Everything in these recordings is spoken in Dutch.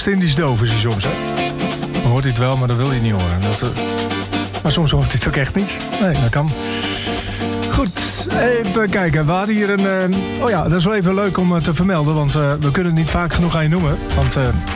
Oost-Indisch doof is hij soms, hè? Dan hoort hij het wel, maar dat wil hij niet horen. Maar soms hoort hij het ook echt niet. Nee, dat kan. Goed, even kijken. We hadden hier een... dat is wel even leuk om te vermelden, want we kunnen het niet vaak genoeg aan je noemen. Want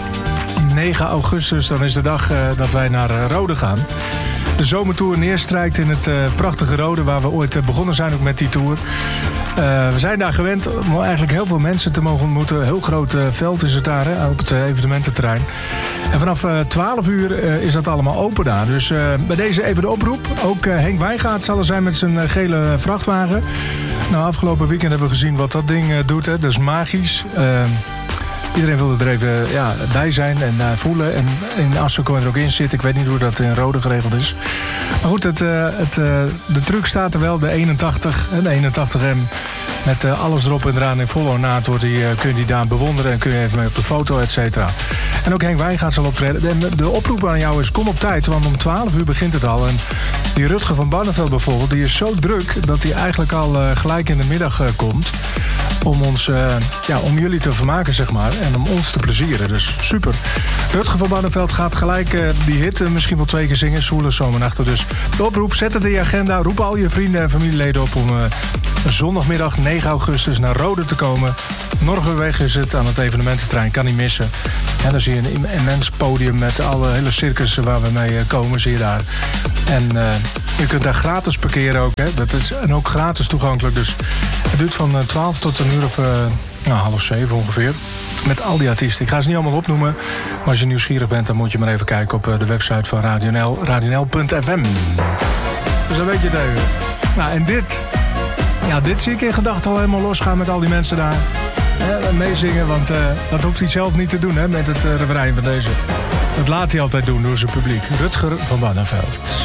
9 augustus, dan is de dag dat wij naar Rode gaan. De zomertour neerstrijkt in het prachtige Rode, waar we ooit begonnen zijn ook met die tour. We zijn daar gewend om eigenlijk heel veel mensen te mogen ontmoeten. Een heel groot veld is het daar, hè, op het evenemententerrein. En vanaf 12 uur is dat allemaal open daar. Dus bij deze even de oproep. Ook Henk Wijngaard zal er zijn met zijn gele vrachtwagen. Nou, afgelopen weekend hebben we gezien wat dat ding doet. Hè. Dat is magisch. Iedereen wilde er even bij zijn en voelen. En in Assen kon er ook in zitten. Ik weet niet hoe dat in Rode geregeld is. Maar goed, de truck staat er wel. De 81 en de 81M. Met alles erop en eraan in volle ornaat kun je die daar bewonderen. En kun je even mee op de foto, et cetera. En ook Henk Wijngaard zal optreden. En de oproep aan jou is, kom op tijd. Want om 12 uur begint het al. En die Rutger van Barneveld bijvoorbeeld, die is zo druk dat hij eigenlijk al gelijk in de middag komt. Om ons, om jullie te vermaken, zeg maar. En om ons te plezieren. Dus super. Rutger van Barneveld gaat gelijk die hit misschien wel 2 keer zingen. Soele zomernachten. Dus de oproep, zet het in je agenda. Roep al je vrienden en familieleden op om zondagmiddag 9 augustus naar Rode te komen. Norgerweg is het aan het evenemententerrein. Kan niet missen. En dan zie je een immens podium met alle hele circussen waar we mee komen. Zie je daar. En je kunt daar gratis parkeren ook. Hè. Dat is en ook gratis toegankelijk. Dus het duurt van 12 tot een uur of 6:30 ongeveer. Met al die artiesten. Ik ga ze niet allemaal opnoemen. Maar als je nieuwsgierig bent, dan moet je maar even kijken op de website van Radio NL. radionl.fm. Dus dan weet je het even. Nou, en dit zie ik in gedachten al helemaal losgaan met al die mensen daar. Meezingen, want dat hoeft hij zelf niet te doen, hè, met het refrein van deze. Dat laat hij altijd doen door zijn publiek. Rutger van Barneveld.